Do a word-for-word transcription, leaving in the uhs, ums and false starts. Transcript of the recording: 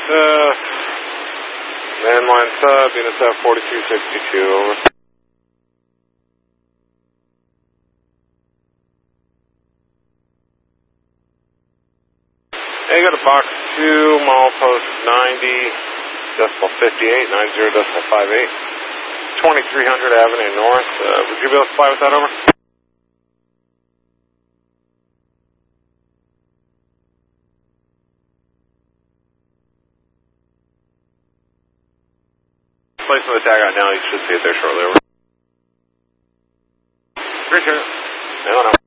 uh, landline sub, unit sub forty-two sixty-two, over. Hey, got a box two, milepost ninety, decimal fifty-eight, nine zero decimal five eight, twenty-three hundred Avenue North. Uh, would you be able to fly with that, over? Placing the tag out now, you should see it there shortly, over. Appreciate it. No, no.